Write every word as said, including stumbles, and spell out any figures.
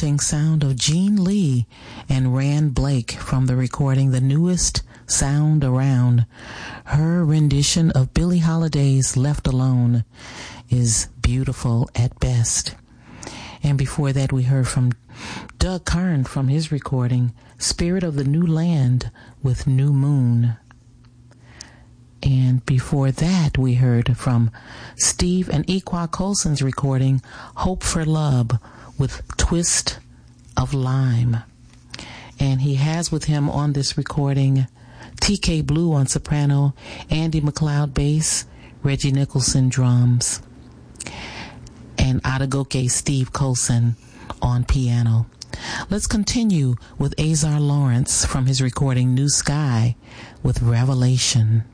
haunting sound of Gene Lee and Rand Blake from the recording The Newest Sound Around. Her rendition of Billie Holiday's Left Alone is beautiful at best. And before that, we heard from Doug Karn from his recording Spirit of the New Land with New Moon. And before that, we heard from Steve and Equa Colson's recording Hope for Love with Twist of Lime. And he has with him on this recording T K Blue on soprano, Andy McLeod bass, Reggie Nicholson drums, and Adegoke Steve Colson on piano. Let's continue with Azar Lawrence from his recording New Sky with Revelation.